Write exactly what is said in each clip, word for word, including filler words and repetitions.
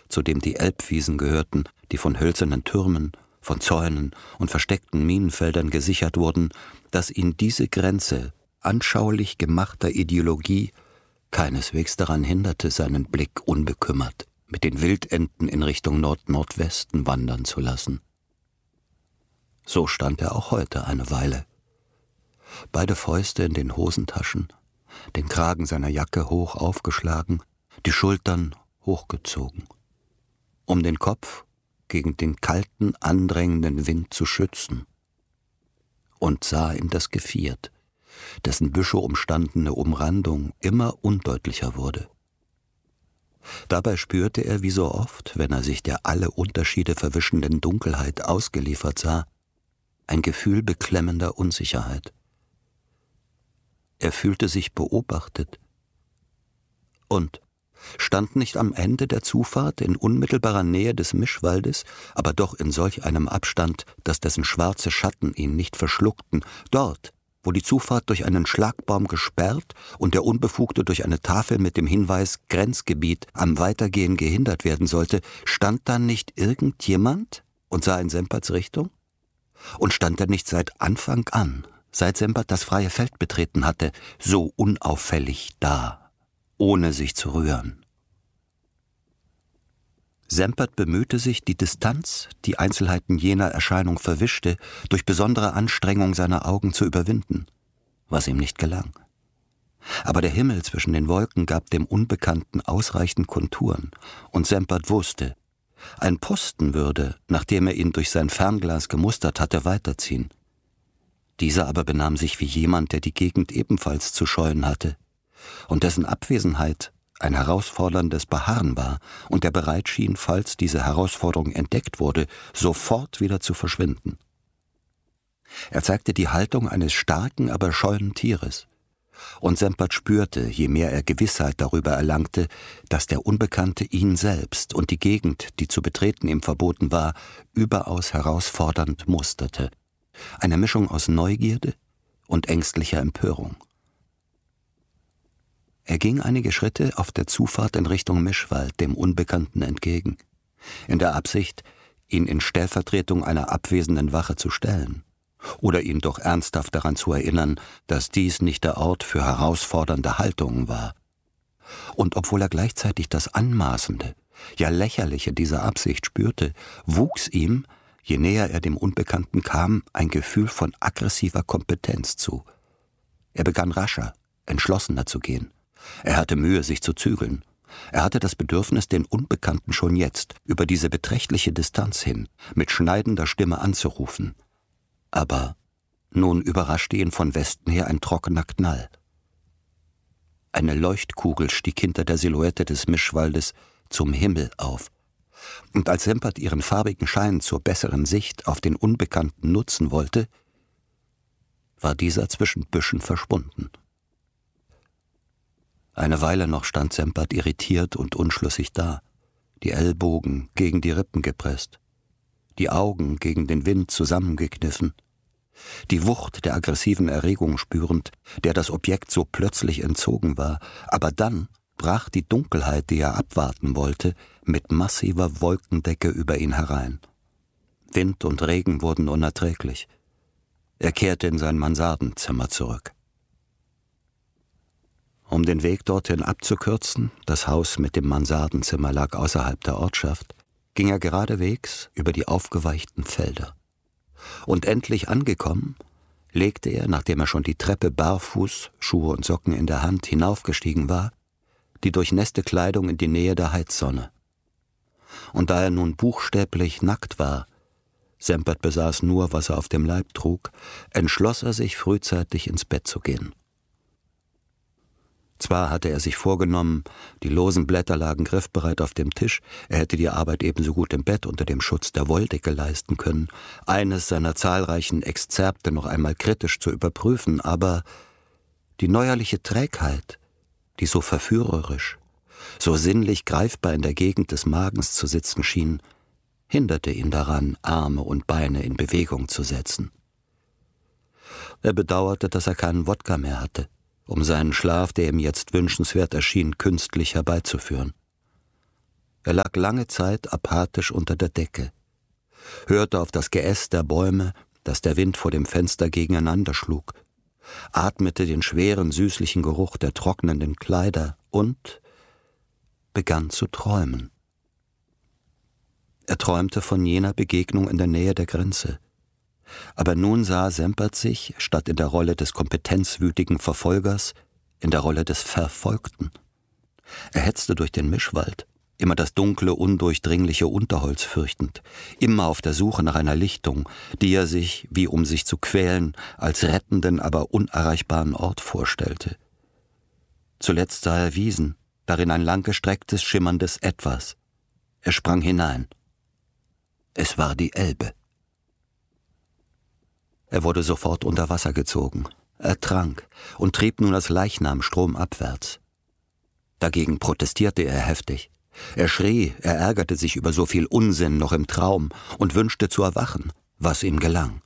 zu dem die Elbwiesen gehörten, die von hölzernen Türmen, von Zäunen und versteckten Minenfeldern gesichert wurden, dass ihn diese Grenze anschaulich gemachter Ideologie keineswegs daran hinderte, seinen Blick unbekümmert mit den Wildenten in Richtung Nord-Nordwesten wandern zu lassen. So stand er auch heute eine Weile. Beide Fäuste in den Hosentaschen, den Kragen seiner Jacke hoch aufgeschlagen, die Schultern hochgezogen, um den Kopf gegen den kalten, andrängenden Wind zu schützen, und sah in das Geviert, dessen Büsche umstandene Umrandung immer undeutlicher wurde. Dabei spürte er, wie so oft, wenn er sich der alle Unterschiede verwischenden Dunkelheit ausgeliefert sah, ein Gefühl beklemmender Unsicherheit. Er fühlte sich beobachtet und stand nicht am Ende der Zufahrt in unmittelbarer Nähe des Mischwaldes, aber doch in solch einem Abstand, dass dessen schwarze Schatten ihn nicht verschluckten, dort, wo die Zufahrt durch einen Schlagbaum gesperrt und der Unbefugte durch eine Tafel mit dem Hinweis Grenzgebiet am Weitergehen gehindert werden sollte, stand da nicht irgendjemand und sah in Semperts Richtung? Und stand er nicht seit Anfang an, seit Sempert das freie Feld betreten hatte, so unauffällig da, ohne sich zu rühren? Sempert bemühte sich, die Distanz, die Einzelheiten jener Erscheinung verwischte, durch besondere Anstrengung seiner Augen zu überwinden, was ihm nicht gelang. Aber der Himmel zwischen den Wolken gab dem Unbekannten ausreichend Konturen, und Sempert wusste, ein Posten würde, nachdem er ihn durch sein Fernglas gemustert hatte, weiterziehen. Dieser aber benahm sich wie jemand, der die Gegend ebenfalls zu scheuen hatte, und dessen Abwesenheit ein herausforderndes Beharren war und der bereit schien, falls diese Herausforderung entdeckt wurde, sofort wieder zu verschwinden. Er zeigte die Haltung eines starken, aber scheuen Tieres, und Sempert spürte, je mehr er Gewissheit darüber erlangte, dass der Unbekannte ihn selbst und die Gegend, die zu betreten ihm verboten war, überaus herausfordernd musterte, eine Mischung aus Neugierde und ängstlicher Empörung. Er ging einige Schritte auf der Zufahrt in Richtung Mischwald dem Unbekannten entgegen, in der Absicht, ihn in Stellvertretung einer abwesenden Wache zu stellen oder ihn doch ernsthaft daran zu erinnern, dass dies nicht der Ort für herausfordernde Haltungen war. Und obwohl er gleichzeitig das Anmaßende, ja Lächerliche dieser Absicht spürte, wuchs ihm, je näher er dem Unbekannten kam, ein Gefühl von aggressiver Kompetenz zu. Er begann rascher, entschlossener zu gehen. Er hatte Mühe, sich zu zügeln. Er hatte das Bedürfnis, den Unbekannten schon jetzt, über diese beträchtliche Distanz hin, mit schneidender Stimme anzurufen. Aber nun überraschte ihn von Westen her ein trockener Knall. Eine Leuchtkugel stieg hinter der Silhouette des Mischwaldes zum Himmel auf. Und als Sempert ihren farbigen Schein zur besseren Sicht auf den Unbekannten nutzen wollte, war dieser zwischen Büschen verschwunden. Eine Weile noch stand Sempert irritiert und unschlüssig da, die Ellbogen gegen die Rippen gepresst, die Augen gegen den Wind zusammengekniffen, die Wucht der aggressiven Erregung spürend, der das Objekt so plötzlich entzogen war, aber dann brach die Dunkelheit, die er abwarten wollte, mit massiver Wolkendecke über ihn herein. Wind und Regen wurden unerträglich. Er kehrte in sein Mansardenzimmer zurück. Um den Weg dorthin abzukürzen, das Haus mit dem Mansardenzimmer lag außerhalb der Ortschaft, ging er geradewegs über die aufgeweichten Felder. Und endlich angekommen, legte er, nachdem er schon die Treppe barfuß, Schuhe und Socken in der Hand, hinaufgestiegen war, die durchnässte Kleidung in die Nähe der Heizsonne. Und da er nun buchstäblich nackt war, Sempert besaß nur, was er auf dem Leib trug, entschloss er sich, frühzeitig ins Bett zu gehen. Zwar hatte er sich vorgenommen, die losen Blätter lagen griffbereit auf dem Tisch, er hätte die Arbeit ebenso gut im Bett unter dem Schutz der Wolldecke leisten können, eines seiner zahlreichen Exzerpte noch einmal kritisch zu überprüfen, aber die neuerliche Trägheit, die so verführerisch, so sinnlich greifbar in der Gegend des Magens zu sitzen schien, hinderte ihn daran, Arme und Beine in Bewegung zu setzen. Er bedauerte, dass er keinen Wodka mehr hatte, um seinen Schlaf, der ihm jetzt wünschenswert erschien, künstlich herbeizuführen. Er lag lange Zeit apathisch unter der Decke, hörte auf das Geäst der Bäume, das der Wind vor dem Fenster gegeneinander schlug, atmete den schweren, süßlichen Geruch der trocknenden Kleider und begann zu träumen. Er träumte von jener Begegnung in der Nähe der Grenze. Aber nun sah Sempert sich, statt in der Rolle des kompetenzwütigen Verfolgers, in der Rolle des Verfolgten. Er hetzte durch den Mischwald, immer das dunkle, undurchdringliche Unterholz fürchtend, immer auf der Suche nach einer Lichtung, die er sich, wie um sich zu quälen, als rettenden, aber unerreichbaren Ort vorstellte. Zuletzt sah er Wiesen, darin ein langgestrecktes, schimmerndes Etwas. Er sprang hinein. Es war die Elbe. Er wurde sofort unter Wasser gezogen, ertrank und trieb nun als Leichnam stromabwärts. Dagegen protestierte er heftig. Er schrie, er ärgerte sich über so viel Unsinn noch im Traum und wünschte zu erwachen, was ihm gelang.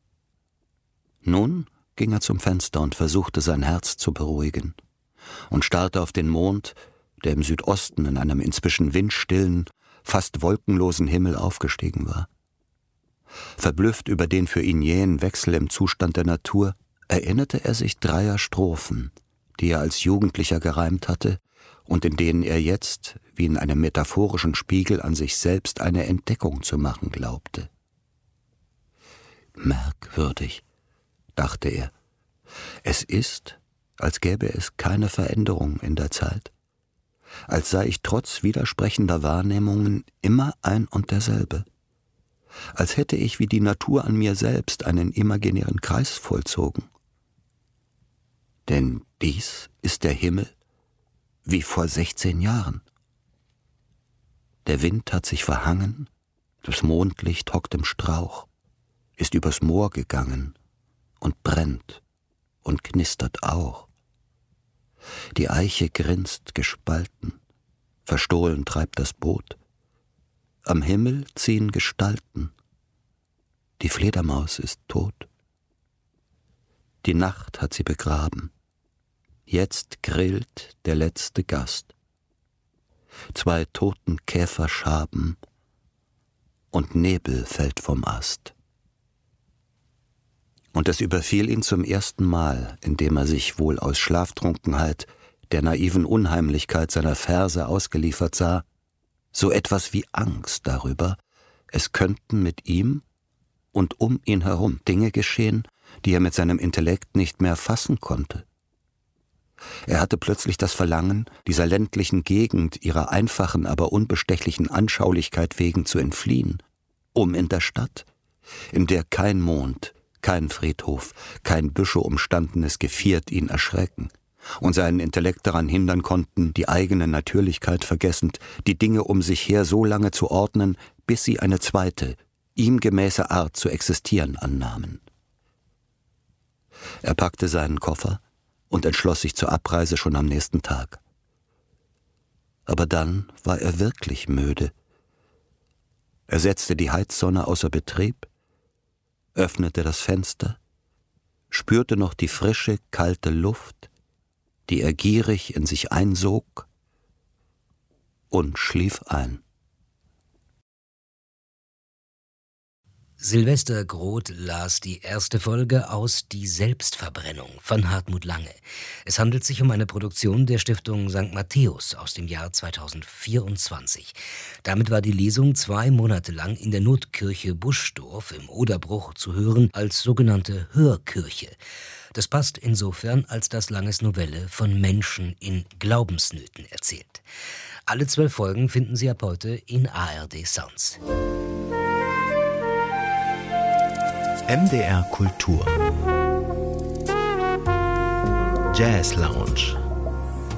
Nun ging er zum Fenster und versuchte sein Herz zu beruhigen und starrte auf den Mond, der im Südosten in einem inzwischen windstillen, fast wolkenlosen Himmel aufgestiegen war. Verblüfft über den für ihn jähen Wechsel im Zustand der Natur, erinnerte er sich dreier Strophen, die er als Jugendlicher gereimt hatte und in denen er jetzt, wie in einem metaphorischen Spiegel, an sich selbst eine Entdeckung zu machen glaubte. Merkwürdig, dachte er. Es ist, als gäbe es keine Veränderung in der Zeit, als sei ich trotz widersprechender Wahrnehmungen immer ein und derselbe, als hätte ich wie die Natur an mir selbst einen imaginären Kreis vollzogen. Denn dies ist der Himmel wie vor sechzehn Jahren. Der Wind hat sich verhangen, das Mondlicht hockt im Strauch, ist übers Moor gegangen und brennt und knistert auch. Die Eiche grinst gespalten, verstohlen treibt das Boot. Am Himmel ziehen Gestalten, die Fledermaus ist tot. Die Nacht hat sie begraben, jetzt grillt der letzte Gast. Zwei toten Käfer schaben und Nebel fällt vom Ast. Und es überfiel ihn zum ersten Mal, indem er sich wohl aus Schlaftrunkenheit der naiven Unheimlichkeit seiner Verse ausgeliefert sah, so etwas wie Angst darüber, es könnten mit ihm und um ihn herum Dinge geschehen, die er mit seinem Intellekt nicht mehr fassen konnte. Er hatte plötzlich das Verlangen, dieser ländlichen Gegend ihrer einfachen, aber unbestechlichen Anschaulichkeit wegen zu entfliehen, um in der Stadt, in der kein Mond, kein Friedhof, kein Büsche umstandenes Geviert ihn erschrecken und seinen Intellekt daran hindern konnten, die eigene Natürlichkeit vergessend, die Dinge um sich her so lange zu ordnen, bis sie eine zweite, ihm gemäße Art zu existieren annahmen. Er packte seinen Koffer und entschloss sich zur Abreise schon am nächsten Tag. Aber dann war er wirklich müde. Er setzte die Heizsonne außer Betrieb, öffnete das Fenster, spürte noch die frische, kalte Luft, die er gierig in sich einsog, und schlief ein. Silvester Groth las die erste Folge aus Die Selbstverbrennung von Hartmut Lange. Es handelt sich um eine Produktion der Stiftung Sankt Matthäus aus dem Jahr zweitausendvierundzwanzig. Damit war die Lesung zwei Monate lang in der Notkirche Buschdorf im Oderbruch zu hören als sogenannte Hörkirche. Das passt insofern, als dass Langes Novelle von Menschen in Glaubensnöten erzählt. Alle zwölf Folgen finden Sie ab heute in A R D Sounds. M D R Kultur Jazz Lounge.